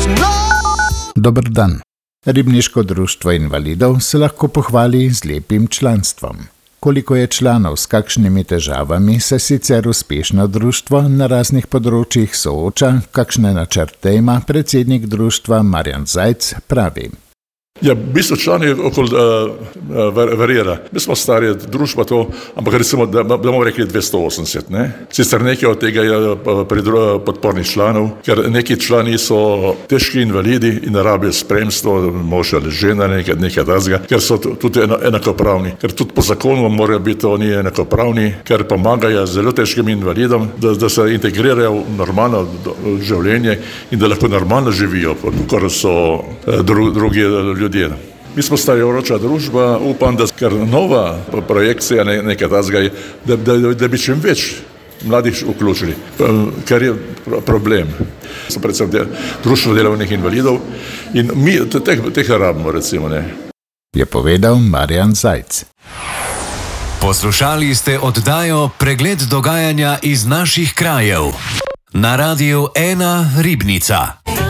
Dober dan. Ribniško društvo invalidov se lahko pohvali z lepim članstvom. Koliko je članov s kakšnimi težavami, se sicer uspešno društvo na raznih področjih sooča, kakšne načrte ima predsednik društva Marjan Zajc, pravi. Ja, v bistvu člani okoli varira. Mi smo stari družba to, ampak recimo, da bomo rekli 280, ne? Sicer nekaj od tega je pri podpornih članov, ker neki člani so težki invalidi in rabijo spremstvo, mož ali žena, nekaj razga, ker so tudi enakopravni. Ker tudi po zakonu morajo biti oni enakopravni, ker pomagajo zelo težkim invalidom, da se integrirajo v normalno življenje in da lahko normalno živijo, kot so drugi ljudje. Mi smo starajoča družba, upam, da ker nova projekcija nekaj razga je, da bi čim več mladih vključili, ker je problem. So predvsem društvo delovnih invalidov in mi teh rabimo, recimo, ne. Je povedal Marjan Zajc. Poslušali ste oddajo Pregled dogajanja iz naših krajev na Radiu 1 Ribnica.